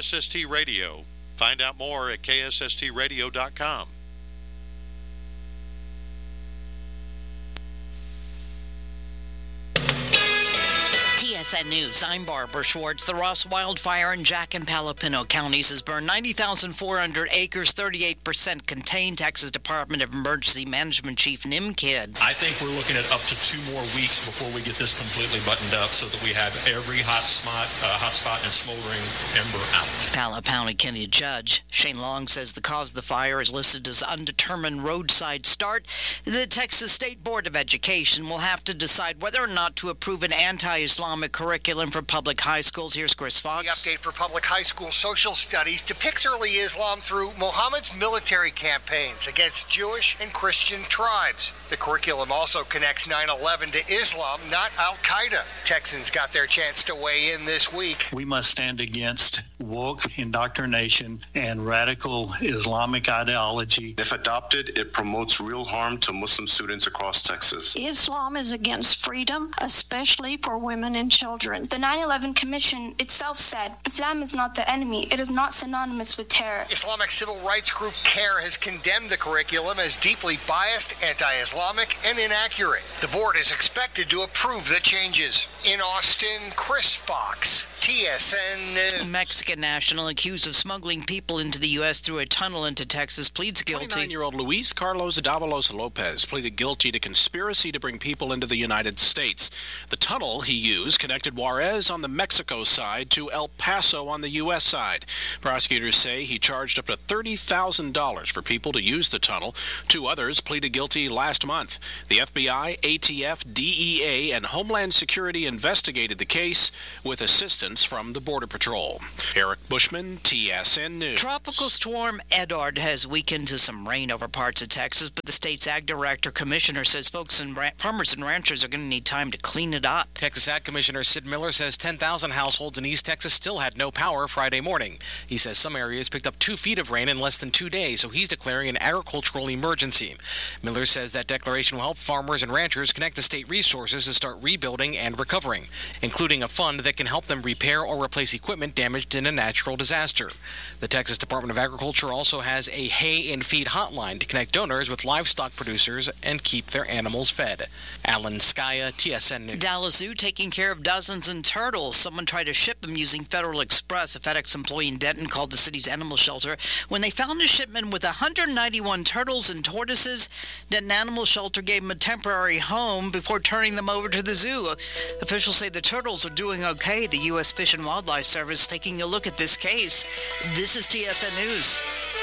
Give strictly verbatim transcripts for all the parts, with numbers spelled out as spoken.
S S T Radio. Find out more at K S S T radio dot com. T S N News, I'm Barbara Schwartz. The Ross wildfire in Jack and Palomino counties has burned ninety thousand four hundred acres, thirty-eight percent contained. Texas Department of Emergency Management Chief Nim Kidd. I think we're looking at up to two more weeks before we get this completely buttoned up so that we have every hot spot, uh, hot spot and smoldering ember out. Palomino County Judge Shane Long says the cause of the fire is listed as undetermined roadside start. The Texas State Board of Education will have to decide whether or not to approve an anti-Islamic curriculum for public high schools. Here's Chris Fox. The update for public high school social studies depicts early Islam through Muhammad's military campaigns against Jewish and Christian tribes. The curriculum also connects nine eleven to Islam, not Al-Qaeda. Texans got their chance to weigh in this week. We must stand against woke indoctrination and radical Islamic ideology. If adopted, it promotes real harm to Muslim students across Texas. Islam is against freedom, especially for women and children. The nine eleven Commission itself said, Islam is not the enemy. It is not synonymous with terror. Islamic civil rights group CARE has condemned the curriculum as deeply biased, anti-Islamic, and inaccurate. The board is expected to approve the changes. In Austin, Chris Fox, T S N News. Mexican national accused of smuggling people into the U S through a tunnel into Texas pleads guilty. twenty-nine-year-old Luis Carlos Davalos Lopez pleaded guilty to conspiracy to bring people into the United States. The tunnel he used connected Juarez on the Mexico side to El Paso on the U S side. Prosecutors say he charged up to thirty thousand dollars for people to use the tunnel. Two others pleaded guilty last month. The F B I, A T F, D E A, and Homeland Security investigated the case with assistance from the Border Patrol. Eric Bushman, T S N News. Tropical storm Edard has weakened to some rain over parts of Texas, but the state's ag director commissioner says folks and ra- farmers and ranchers are going to need time to clean it up. Texas Ag Commissioner Sid Miller says ten thousand households in East Texas still had no power Friday morning. He says some areas picked up two feet of rain in less than two days, so he's declaring an agricultural emergency. Miller says that declaration will help farmers and ranchers connect to state resources to start rebuilding and recovering, including a fund that can help them repair or replace equipment damaged in a natural disaster. The Texas Department of Agriculture also has a hay and feed hotline to connect donors with livestock producers and keep their animals fed. Alan Skaya, T S N News. Dallas Zoo taking care of dozens of turtles. Someone tried to ship them using Federal Express. A FedEx employee in Denton called the city's animal shelter when they found a shipment with one hundred ninety-one turtles and tortoises. Denton Animal Shelter gave them a temporary home before turning them over to the zoo. Officials say the turtles are doing okay. The U S Fish and Wildlife Service taking a look at this case. This is T S N News.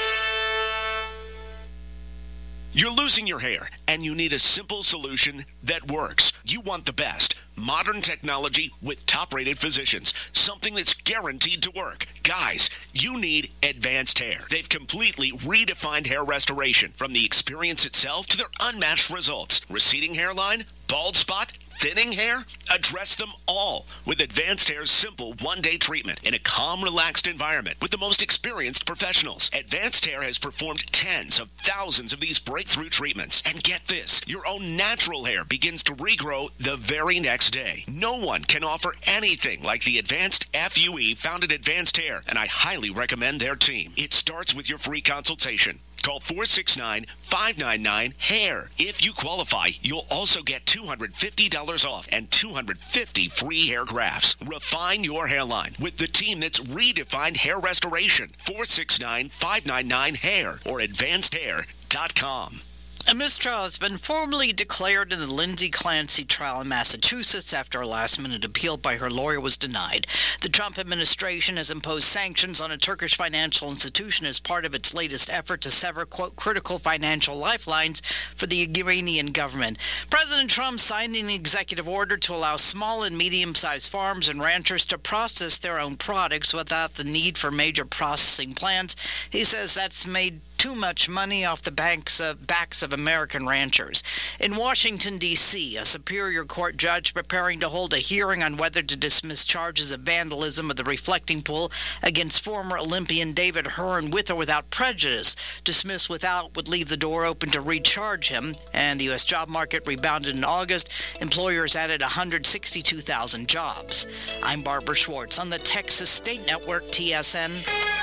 You're losing your hair, and you need a simple solution that works. You want the best. Modern technology with top-rated physicians. Something that's guaranteed to work. Guys, you need Advanced Hair. They've completely redefined hair restoration, from the experience itself to their unmatched results. Receding hairline, bald spot, thinning hair? Address them all with Advanced Hair's simple one-day treatment in a calm, relaxed environment with the most experienced professionals. Advanced Hair has performed tens of thousands of these breakthrough treatments. And get this, your own natural hair begins to regrow the very next day. No one can offer anything like the advanced F U E found at Advanced Hair, and I highly recommend their team. It starts with your free consultation. Call four six nine, five nine nine, HAIR. If you qualify, you'll also get two hundred fifty dollars off and two hundred fifty free hair grafts. Refine your hairline with the team that's redefined hair restoration. four six nine, five nine nine, HAIR or advanced hair dot com. A mistrial has been formally declared in the Lindsay Clancy trial in Massachusetts after a last-minute appeal by her lawyer was denied. The Trump administration has imposed sanctions on a Turkish financial institution as part of its latest effort to sever, quote, critical financial lifelines for the Iranian government. President Trump signed an executive order to allow small and medium-sized farms and ranchers to process their own products without the need for major processing plants. He says that's made too much money off the banks of, backs of American ranchers. In Washington, D C, a Superior Court judge preparing to hold a hearing on whether to dismiss charges of vandalism of the reflecting pool against former Olympian David Hearn with or without prejudice. Dismiss without would leave the door open to recharge him, and the U S job market rebounded in August. Employers added one hundred sixty-two thousand jobs. I'm Barbara Schwartz on the Texas State Network, T S N.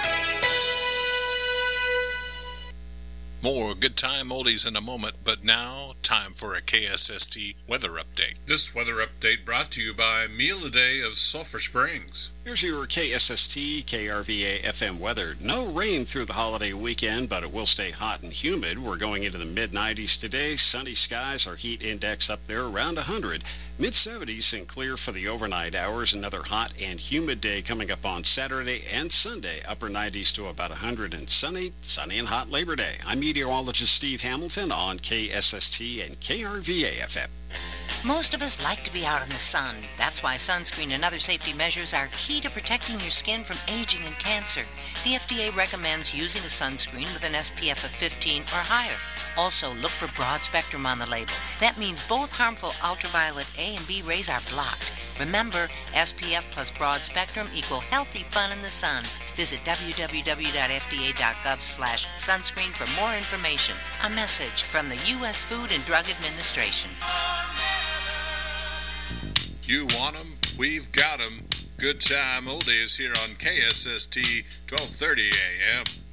More good time oldies in a moment, but now time for a K S S T weather update. This weather update brought to you by Meal a Day of Sulphur Springs. Here's your K S S T K R V A F M weather. No rain through the holiday weekend, but it will stay hot and humid. We're going into the mid nineties today. Sunny skies, our heat index up there around one hundred. mid seventies and clear for the overnight hours. Another hot and humid day coming up on Saturday and Sunday. Upper nineties to about one hundred and sunny. Sunny and hot Labor Day. I'm meteorologist Steve Hamilton on K S S T and K R V A F M. Most of us like to be out in the sun. That's why sunscreen and other safety measures are key to protecting your skin from aging and cancer. The F D A recommends using a sunscreen with an S P F of fifteen or higher. Also, look for broad spectrum on the label. That means both harmful ultraviolet A and B rays are blocked. Remember, S P F plus broad spectrum equal healthy fun in the sun. Visit w w w dot f d a dot gov slash sunscreen for more information. A message from the U S Food and Drug Administration. You want 'em? We've got 'em. Good time oldies here on K S S T twelve thirty A M.